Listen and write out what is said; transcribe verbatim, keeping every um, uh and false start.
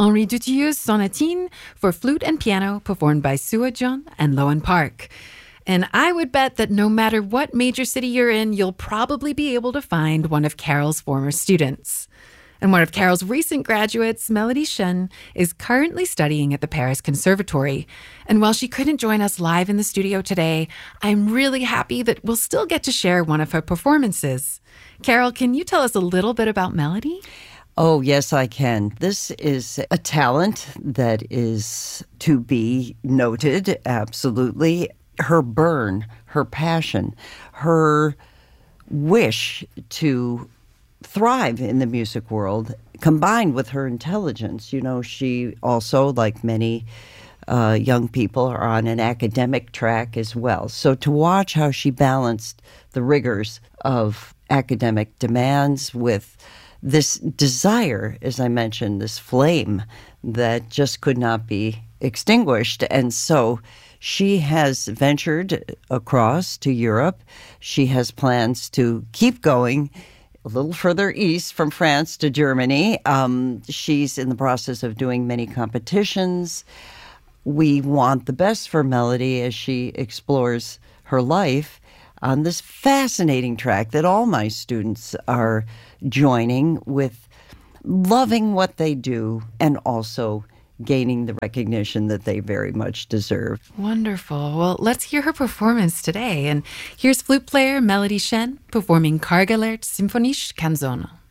Henri Dutilleux's Sonatine for flute and piano, performed by Sue John and Lowen Park. And I would bet that no matter what major city you're in, you'll probably be able to find one of Carol's former students. And one of Carol's recent graduates, Melody Chen, is currently studying at the Paris Conservatory. And while she couldn't join us live in the studio today, I'm really happy that we'll still get to share one of her performances. Carol, can you tell us a little bit about Melody? Oh, yes, I can. This is a talent that is to be noted, absolutely. Her burn, her passion, her wish to thrive in the music world, combined with her intelligence. You know, she also, like many uh, young people, are on an academic track as well. So to watch how she balanced the rigors of academic demands with this desire, as I mentioned, this flame that just could not be extinguished. And so she has ventured across to Europe. She has plans to keep going a little further east from France to Germany. Um, she's in the process of doing many competitions. We want the best for Melody as she explores her life on this fascinating track that all my students are joining with, loving what they do and also gaining the recognition that they very much deserve. Wonderful. Well, let's hear her performance today. And here's flute player Melody Chen performing Kargelert Symphonische Canzone.